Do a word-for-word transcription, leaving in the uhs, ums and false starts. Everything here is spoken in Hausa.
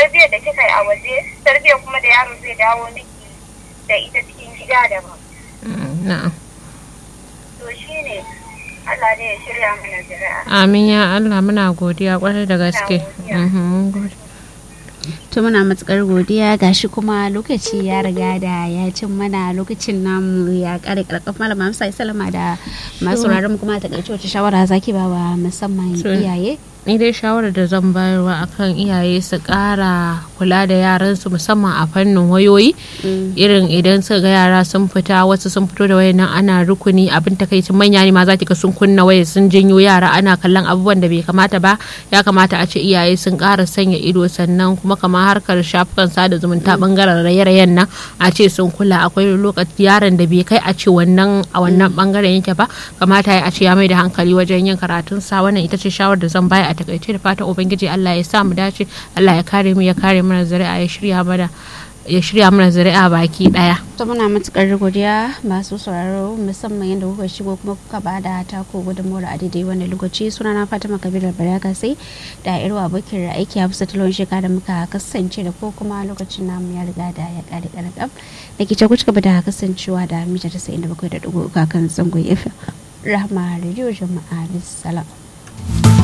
tarbiyyar da kika yi a waje tarbiyyar kuma da yaro zai dawo miki da ita cikin gida daban. Na'am. To shine Allah ne ya shirya mana zuri'a. Amin ya Allah, muna godiya kwarai da gaske. Mhm, gode. To muna matukar godiya gashi kuma lokaci ya riga da ya cin mana, lokacin namu ya kare karkaf. Malama Amsa Salama da masu sauraron mu kuma ta kace wace shawara zaki ba wa musamman iyaye? Ni dai shawarar da zan bayarwa akan iyaye su ƙara kula da yaransu musamman a fannin wayoyi, irin idan suka ga yara sun fita wasu sun fito da wayan nan ana rukuni, abin takaicin manya ne ma za ki ga sun kunna waya sun janyo yara ana kallon abubuwan da bai kamata ba. Ya kamata a ce iyaye sun ƙara sanya ido, sannan kuma kamar harkar shafukan sada zumunta bangaren raye-rayen nan a ce sun kula. Akwai lokaci yaron da bai kai a ce wannan a wannan bangaren yake ba, kamata ya a ce ya mai da hankali wajen yin karatunsa. Wannan ita ce shawarar da zan bayar a takaice, da fatan ubangiji Allah ya sa mu dace, Allah ya kare mu ya kare mana zuri'a, ya shirya mana ya shirya mana zuri'a baki daya. To muna matukar godiya masu sauraro musamman yadda kuka shigo kuma kuka bada tako gudunmawar a daidai wannan lokaci. Sunana Fatima Kabiru Baraka sai da irwa abokin aiki Hafsa Talon shekara da muka kasance da ko kuma lokacin namu ya riga da ya kare karkam da ke ku cika da kasancewa da mita tasa'in da bakwai da dugu kan zangon F M Rahma Radio Jama'a. Bisalam.